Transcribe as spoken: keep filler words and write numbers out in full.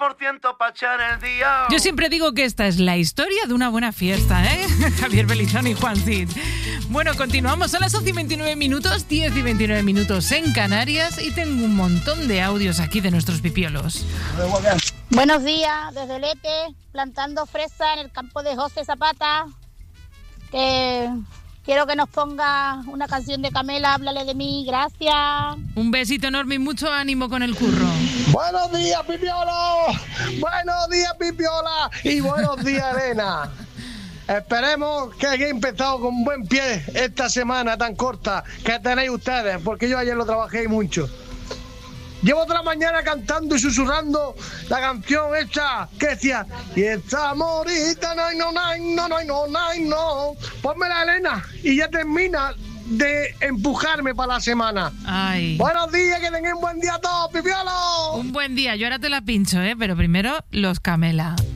por ciento para echar el día. Yo siempre digo que esta es la historia de una buena fiesta, ¿eh? Javier Belizón y Juan Cid. Bueno, continuamos a las once y veintinueve minutos, diez y veintinueve minutos en Canarias, y tengo un montón de audios aquí de nuestros pipiolos. Buenos días, desde Lete, plantando fresa en el campo de José Zapata. Que quiero que nos ponga una canción de Camela, háblale de mí, gracias. Un besito enorme y mucho ánimo con el curro. Buenos días, Pipiolo. Buenos días, Pipiola. Y buenos días, Elena. Esperemos que hayáis empezado con buen pie esta semana tan corta que tenéis ustedes, porque yo ayer lo trabajé mucho. Llevo otra mañana cantando y susurrando la canción hecha que decía: y esta morita, no, no, no, no, no, no, no, no. Pónmela, Elena, y ya termina de empujarme para la semana. Ay. Buenos días, que tengan un buen día a todos, Pipiolo. Un buen día, yo ahora te la pincho, ¿eh? Pero primero, los Camela.